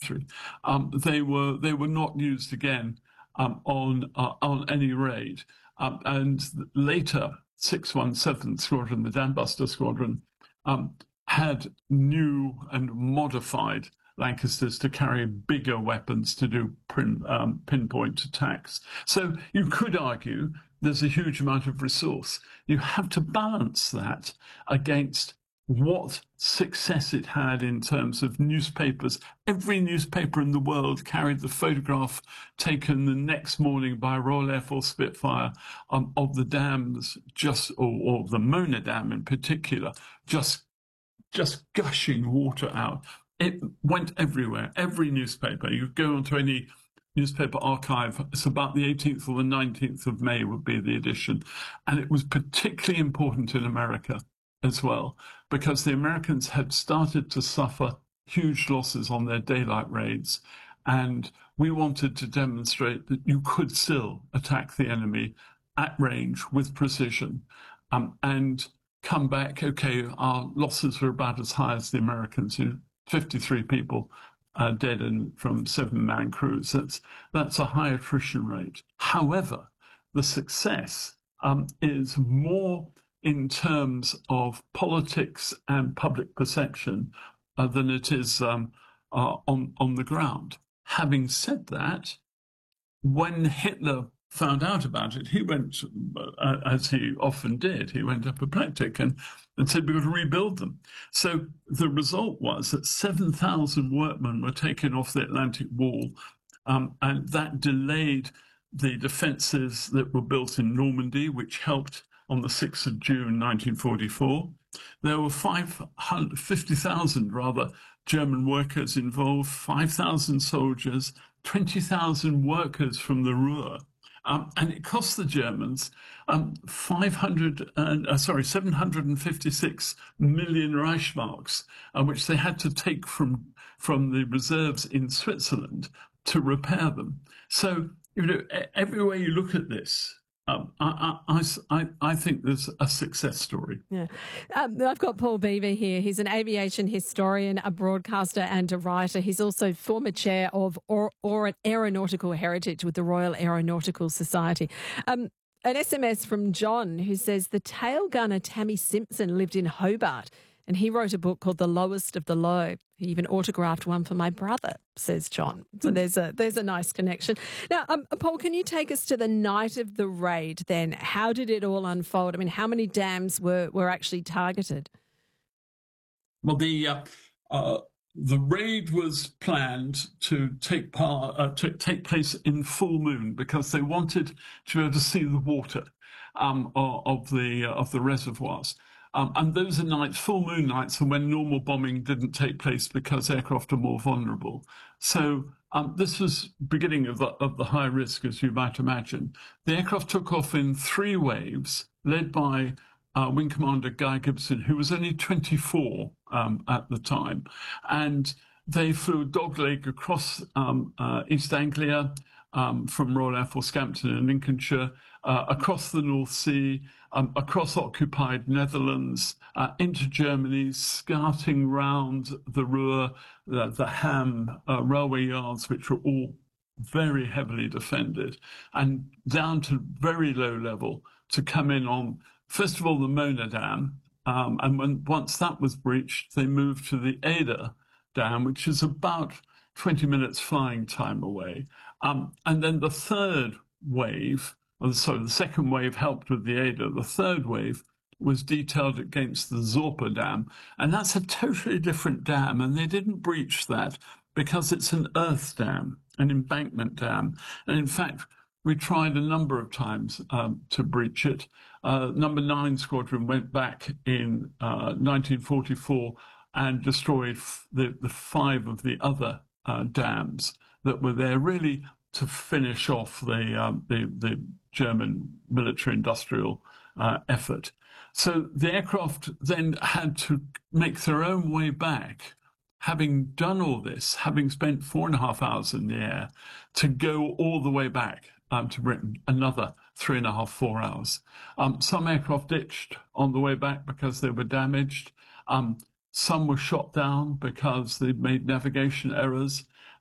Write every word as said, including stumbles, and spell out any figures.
military. Um, they were they were not used again um, on uh, on any raid. Um, and later, six one seven Squadron, the Dam Buster Squadron, um, had new and modified Lancasters to carry bigger weapons to do pin, um, pinpoint attacks. So you could argue there's a huge amount of resource. You have to balance that against what success it had in terms of newspapers. Every newspaper in the world carried the photograph taken the next morning by Royal Air Force Spitfire um, of the dams, just or, or the Mona Dam in particular, just just gushing water out. It went everywhere. Every newspaper. You go onto any newspaper archive, it's about the eighteenth or the nineteenth of May would be the edition. And it was particularly important in America as well, because the Americans had started to suffer huge losses on their daylight raids. And we wanted to demonstrate that you could still attack the enemy at range with precision um, and come back, okay, our losses were about as high as the Americans, you know, fifty-three people uh, dead in, from seven-man crews. That's, that's a high attrition rate. However, the success um, is more in terms of politics and public perception uh, than it is um, uh, on, on the ground. Having said that, when Hitler found out about it, he went, uh, as he often did, he went apoplectic and, and said, we've got to rebuild them. So the result was that seven thousand workmen were taken off the Atlantic Wall, um, and that delayed the defences that were built in Normandy, which helped on the sixth of June, nineteen forty-four. There were five hundred fifty thousand, rather, German workers involved, five thousand soldiers, twenty thousand workers from the Ruhr. Um, and it cost the Germans um, five hundred, uh, sorry, seven hundred fifty-six million Reichsmarks, uh, which they had to take from from the reserves in Switzerland to repair them. So, you know, every way you look at this, Um, I, I, I, I think there's a success story. Yeah, um, I've got Paul Beaver here. He's an aviation historian, a broadcaster and a writer. He's also former chair of or, or Aeronautical Heritage with the Royal Aeronautical Society. Um, an S M S from John who says the tail gunner Tammy Simpson lived in Hobart and he wrote a book called The Lowest of the Low. He even autographed one for my brother, says John. So there's a there's a nice connection. Now, um, Paul, can you take us to the night of the raid then? How did it all unfold? I mean, how many dams were, were actually targeted? Well, the uh, uh, the raid was planned to take part uh, to take place in full moon because they wanted to be able to see the water um, of the uh, of the reservoirs. Um, and those are nights, full moon nights, and when normal bombing didn't take place because aircraft are more vulnerable. So um, this was beginning of the, of the high risk, as you might imagine. The aircraft took off in three waves, led by uh, Wing Commander Guy Gibson, who was only twenty-four um, at the time. And they flew dogleg across um, uh, East Anglia um, from Royal Air Force Scampton in Lincolnshire, uh, across the North Sea, Um, across occupied Netherlands, uh, into Germany, scouting round the Ruhr, the, the Ham uh, railway yards, which were all very heavily defended, and down to very low level to come in on, first of all, the Mona Dam. Um, and when once that was breached, they moved to the Ada Dam, which is about twenty minutes flying time away. Um, and then the third wave, Well, sorry, the second wave helped with the Ada. The third wave was detailed against the Zorpa Dam, and that's a totally different dam, and they didn't breach that because it's an earth dam, an embankment dam. And in fact, we tried a number of times um, to breach it. Uh, number nine Squadron went back in uh, nineteen forty-four and destroyed f- the, the five of the other uh, dams that were there, really to finish off the um, the, the German military-industrial uh, effort. So the aircraft then had to make their own way back, having done all this, having spent four and a half hours in the air, to go all the way back um, to Britain, another three and a half, four hours. Um, some aircraft ditched on the way back because they were damaged. Um, some were shot down because they'd made navigation errors.